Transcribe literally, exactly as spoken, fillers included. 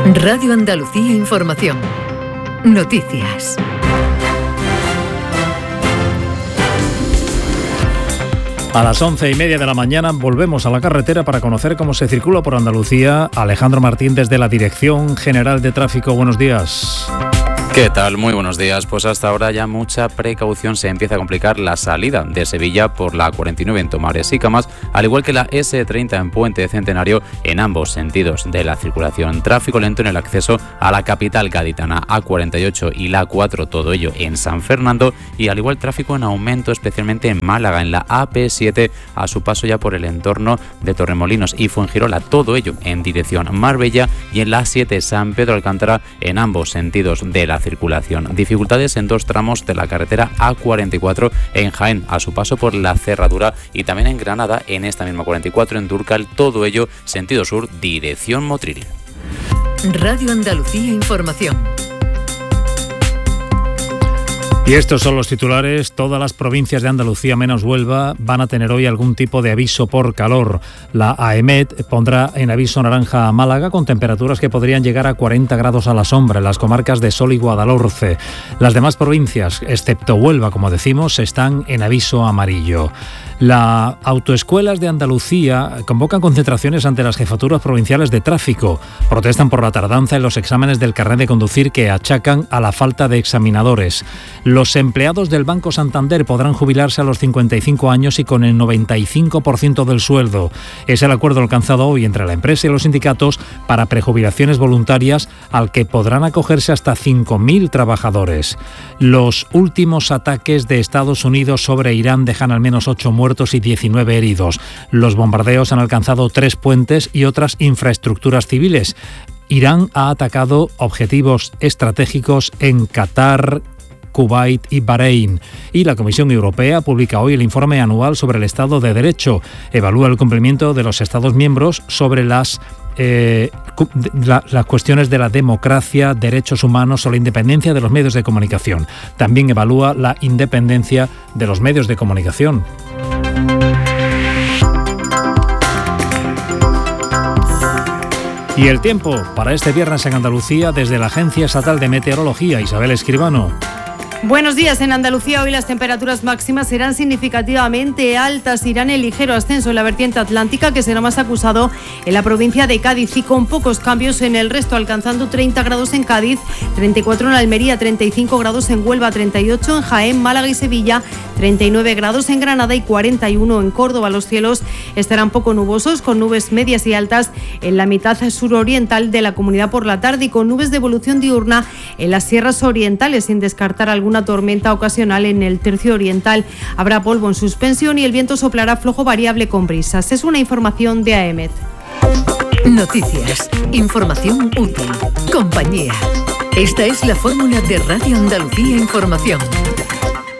Radio Andalucía Información. Noticias. A las once y media de la mañana volvemos a la carretera para conocer cómo se circula por Andalucía. Alejandro Martín desde la Dirección General de Tráfico. Buenos días. ¿Qué tal? Muy buenos días. Pues hasta ahora ya mucha precaución. Se empieza a complicar la salida de Sevilla por la cuarenta y nueve en Tomares y Camas, al igual que la ese treinta en Puente Centenario en ambos sentidos de la circulación. Tráfico lento en el acceso a la capital gaditana, A cuarenta y ocho y la A cuatro, todo ello en San Fernando, y al igual tráfico en aumento especialmente en Málaga, en la A P siete a su paso ya por el entorno de Torremolinos y Fuengirola, todo ello en dirección Marbella, y en la A siete San Pedro Alcántara en ambos sentidos de la circulación. Dificultades en dos tramos de la carretera A cuarenta y cuatro en Jaén a su paso por la Cerradura, y también en Granada en esta misma cuarenta y cuatro en Dúrcal, todo ello sentido sur dirección Motril. Radio Andalucía Información. Y estos son los titulares. Todas las provincias de Andalucía menos Huelva van a tener hoy algún tipo de aviso por calor. La AEMET pondrá en aviso naranja a Málaga con temperaturas que podrían llegar a cuarenta grados a la sombra en las comarcas de Sol y Guadalhorce. Las demás provincias, excepto Huelva, como decimos, están en aviso amarillo. Las autoescuelas de Andalucía convocan concentraciones ante las jefaturas provinciales de tráfico. Protestan por la tardanza en los exámenes del carnet de conducir que achacan a la falta de examinadores. Los empleados del Banco Santander podrán jubilarse a los cincuenta y cinco años y con el noventa y cinco por ciento del sueldo. Es el acuerdo alcanzado hoy entre la empresa y los sindicatos para prejubilaciones voluntarias al que podrán acogerse hasta cinco mil trabajadores. Los últimos ataques de Estados Unidos sobre Irán dejan al menos ocho muertos y diecinueve heridos. Los bombardeos han alcanzado tres puentes y otras infraestructuras civiles. Irán ha atacado objetivos estratégicos en Qatar, Kuwait y Bahrein. Y la Comisión Europea publica hoy el informe anual sobre el Estado de Derecho. Evalúa el cumplimiento de los Estados miembros sobre las Eh, la, las cuestiones de la democracia, derechos humanos o la independencia de los medios de comunicación. También evalúa la independencia de los medios de comunicación. Y el tiempo para este viernes en Andalucía desde la Agencia Estatal de Meteorología. Isabel Escribano. Buenos días. En Andalucía hoy las temperaturas máximas serán significativamente altas, irán en ligero ascenso en la vertiente atlántica, que será más acusado en la provincia de Cádiz, y con pocos cambios en el resto, alcanzando treinta grados en Cádiz, treinta y cuatro en Almería, treinta y cinco grados en Huelva, treinta y ocho en Jaén, Málaga y Sevilla, treinta y nueve grados en Granada y cuarenta y uno en Córdoba. Los cielos estarán poco nubosos, con nubes medias y altas en la mitad suroriental de la comunidad por la tarde y con nubes de evolución diurna en las sierras orientales, sin descartar algún una tormenta ocasional en el tercio oriental. Habrá polvo en suspensión y el viento soplará flojo variable con brisas. Es una información de AEMET. Noticias, información útil, compañía. Esta es la fórmula de Radio Andalucía Información.